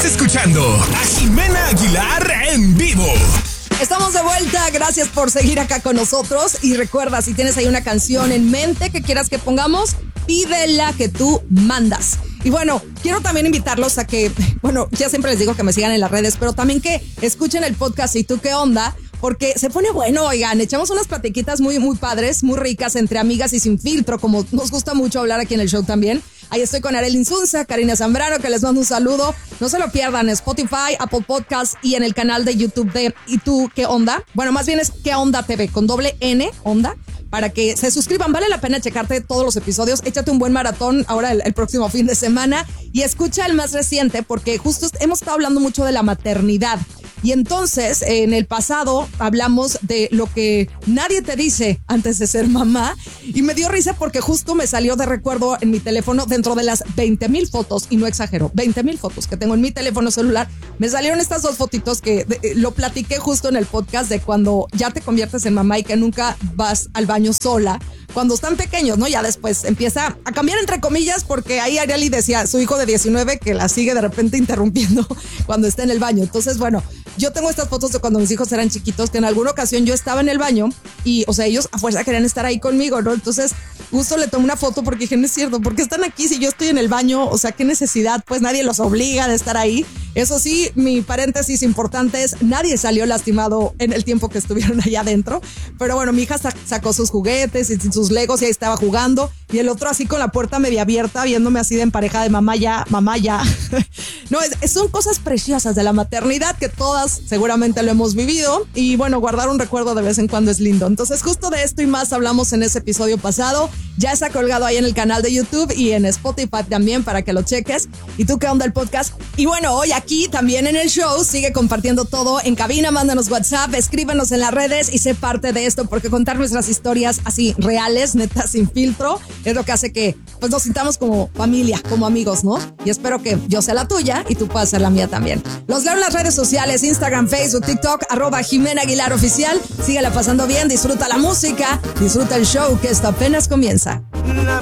Estás escuchando a Jimena Aguilar en vivo. Estamos de vuelta, gracias por seguir acá con nosotros. Y recuerda, si tienes ahí una canción en mente que quieras que pongamos, pídela que tú mandas. Y bueno, quiero también invitarlos a que, bueno, ya siempre les digo que me sigan en las redes, pero también que escuchen el podcast ¿Y tú qué onda? Porque se pone bueno, oigan, echamos unas platiquitas muy padres, muy ricas entre amigas y sin filtro, como nos gusta mucho hablar aquí en el show también. Ahí estoy con Arely Insunza, Karina Zambrano, que les mando un saludo. No se lo pierdan, Spotify, Apple Podcasts y en el canal de YouTube de ¿Y tú qué onda? Bueno, más bien es ¿Qué onda TV? Con doble N, onda. Para que se suscriban, vale la pena checarte todos los episodios. Échate un buen maratón ahora el próximo fin de semana y escucha el más reciente porque justo hemos estado hablando mucho de la maternidad. Y entonces, en el pasado hablamos de lo que nadie te dice antes de ser mamá y me dio risa porque justo me salió de recuerdo en mi teléfono dentro de las 20,000 fotos, y no exagero, 20,000 fotos que tengo en mi teléfono celular, me salieron estas dos fotitos que lo platiqué justo en el podcast de cuando ya te conviertes en mamá y que nunca vas al baño sola, cuando están pequeños, ¿no? Ya después empieza a cambiar entre comillas porque ahí Arely decía, su hijo de 19 que la sigue de repente interrumpiendo cuando está en el baño. Entonces, bueno, yo tengo estas fotos de cuando mis hijos eran chiquitos, que en alguna ocasión yo estaba en el baño y, o sea, ellos a fuerza querían estar ahí conmigo, ¿no? Entonces, justo le tomé una foto porque dije, no es cierto, ¿por qué están aquí si yo estoy en el baño? O sea, ¿qué necesidad? Pues nadie los obliga de estar ahí. Eso sí, mi paréntesis importante es, nadie salió lastimado en el tiempo que estuvieron allá adentro. Pero bueno, mi hija sacó sus juguetes y sus legos y ahí estaba jugando. Y el otro así con la puerta media abierta, viéndome así de en pareja de mamá ya, mamá ya. No, son cosas preciosas de la maternidad que todas seguramente lo hemos vivido. Y bueno, guardar un recuerdo de vez en cuando es lindo. Entonces justo de esto y más hablamos en ese episodio pasado. Ya está colgado ahí en el canal de YouTube y en Spotify también para que lo cheques. ¿Y tú qué onda el podcast? Y bueno, hoy aquí también en el show sigue compartiendo todo en cabina, mándanos WhatsApp, escríbenos en las redes y sé parte de esto porque contar nuestras historias así reales, neta, sin filtro, es lo que hace que pues nos sintamos como familia, como amigos, ¿no? Y espero que yo sea la tuya y tú puedas ser la mía también. Los leo en las redes sociales, Instagram, Facebook, TikTok, @Jimena Aguilar Oficial. Síguela pasando bien, disfruta la música, disfruta el show que esto apenas comienza. La